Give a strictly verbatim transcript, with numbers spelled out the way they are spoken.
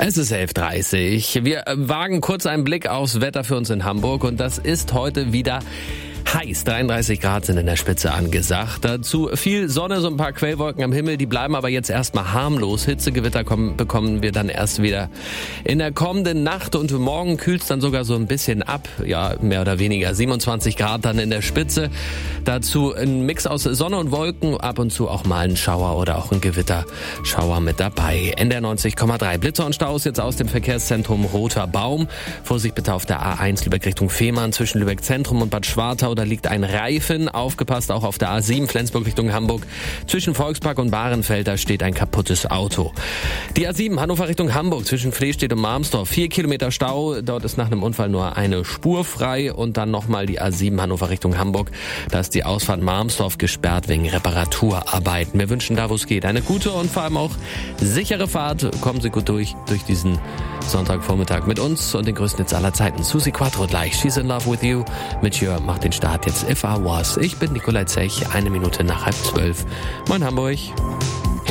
Es ist elf Uhr dreißig. Wir wagen kurz einen Blick aufs Wetter für uns in Hamburg und das ist heute wieder heiß. dreiunddreißig Grad sind in der Spitze angesagt. Dazu viel Sonne, so ein paar Quellwolken am Himmel. Die bleiben aber jetzt erstmal harmlos. Hitzegewitter kommen, bekommen wir dann erst wieder in der kommenden Nacht. Und morgen kühlt es dann sogar so ein bisschen ab. Ja, mehr oder weniger. siebenundzwanzig Grad dann in der Spitze. Dazu ein Mix aus Sonne und Wolken. Ab und zu auch mal ein Schauer oder auch ein Gewitterschauer mit dabei. N D R neunzig Komma drei. Blitzer und Staus jetzt aus dem Verkehrszentrum Roter Baum. Vorsicht bitte auf der A eins Lübeck Richtung Fehmarn zwischen Lübeck Zentrum und Bad Schwartau. Da liegt ein Reifen. Aufgepasst auch auf der A sieben Flensburg Richtung Hamburg. Zwischen Volkspark und Bahrenfeld, da steht ein kaputtes Auto. Die A sieben Hannover Richtung Hamburg zwischen Flehstedt und Marmsdorf. Vier Kilometer Stau. Dort ist nach einem Unfall nur eine Spur frei. Und dann nochmal die A sieben Hannover Richtung Hamburg. Da ist die Ausfahrt Marmsdorf gesperrt wegen Reparaturarbeiten. Wir wünschen da, wo es geht, eine gute und vor allem auch sichere Fahrt. Kommen Sie gut durch, durch diesen Sonntagvormittag mit uns und den größten Hits aller Zeiten. Susi Quattro gleich. She's in Love with You. Mature macht den Start jetzt If I Was. Ich bin Nikolai Zech, eine Minute nach halb zwölf. Moin Hamburg.